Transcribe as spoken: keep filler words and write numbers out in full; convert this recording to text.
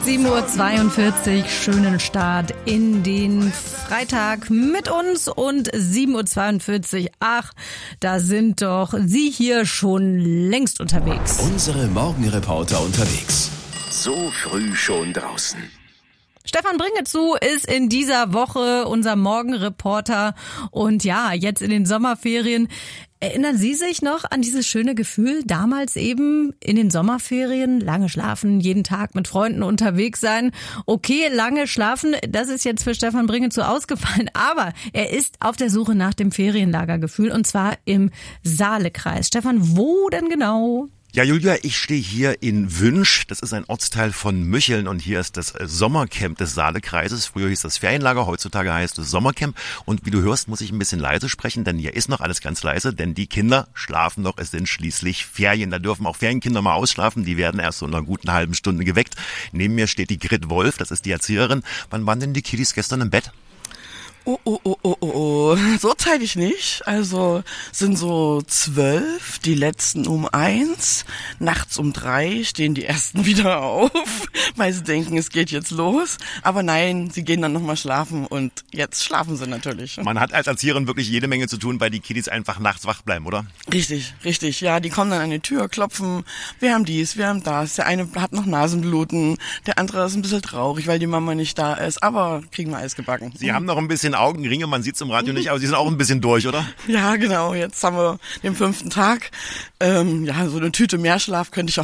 sieben Uhr zweiundvierzig, schönen Start in den Freitag mit uns und sieben Uhr zweiundvierzig, ach, da sind doch Sie hier schon längst unterwegs. Unsere Morgenreporter unterwegs. So früh schon draußen. Stefan Bringezu ist in dieser Woche unser Morgenreporter und ja, jetzt in den Sommerferien. Erinnern Sie sich noch an dieses schöne Gefühl, damals eben in den Sommerferien, lange schlafen, jeden Tag mit Freunden unterwegs sein? Okay, lange schlafen, das ist jetzt für Stefan Bringezu ausgefallen, aber er ist auf der Suche nach dem Ferienlagergefühl und zwar im Saalekreis. Stefan, wo denn genau? Ja, Julia, ich stehe hier in Wünsch. Das ist ein Ortsteil von Mücheln und hier ist das Sommercamp des Saalekreises. Früher hieß das Ferienlager, heutzutage heißt es Sommercamp. Und wie du hörst, muss ich ein bisschen leise sprechen, denn hier ist noch alles ganz leise, denn die Kinder schlafen noch. Es sind schließlich Ferien. Da dürfen auch Ferienkinder mal ausschlafen. Die werden erst so in einer guten halben Stunde geweckt. Neben mir steht die Grit Wolf, das ist die Erzieherin. Wann waren denn die Kiddies gestern im Bett? Oh, oh, oh, oh, oh, oh. So zeitig nicht. Also sind so zwölf, die letzten um eins. Nachts um drei stehen die ersten wieder auf, weil sie denken, es geht jetzt los. Aber nein, sie gehen dann nochmal schlafen und jetzt schlafen sie natürlich. Man hat als Erzieherin wirklich jede Menge zu tun, weil die Kiddies einfach nachts wach bleiben, oder? Richtig, richtig. Ja, die kommen dann an die Tür, klopfen. Wir haben dies, wir haben das. Der eine hat noch Nasenbluten, der andere ist ein bisschen traurig, weil die Mama nicht da ist. Aber kriegen wir alles gebacken. Sie mhm. haben noch ein bisschen Augenringe, man sieht es im Radio nicht, aber Sie sind auch ein bisschen durch, oder? Ja, genau. Jetzt haben wir den fünften Tag. Ähm, ja, so eine Tüte Meerschlaf könnte ich auch